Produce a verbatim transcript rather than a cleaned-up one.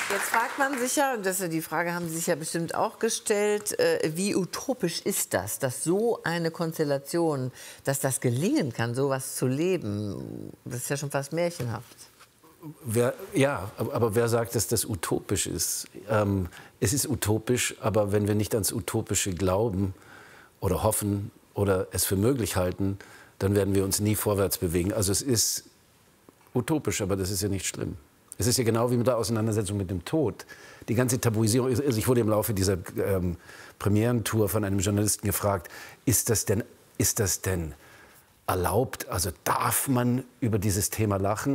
Jetzt fragt man sich ja, und das, die Frage haben Sie sich ja bestimmt auch gestellt, äh, wie utopisch ist das, dass so eine Konstellation, dass das gelingen kann, sowas zu leben? Das ist ja schon fast märchenhaft. Wer, ja, aber wer sagt, dass das utopisch ist? Ähm, es ist utopisch, aber wenn wir nicht ans Utopische glauben oder hoffen oder es für möglich halten, dann werden wir uns nie vorwärts bewegen. Also es ist utopisch, aber das ist ja nicht schlimm. Es ist ja genau wie mit der Auseinandersetzung mit dem Tod. Die ganze Tabuisierung, also ich wurde im Laufe dieser ähm, Premierentour von einem Journalisten gefragt, ist das denn, ist das denn erlaubt, also darf man über dieses Thema lachen?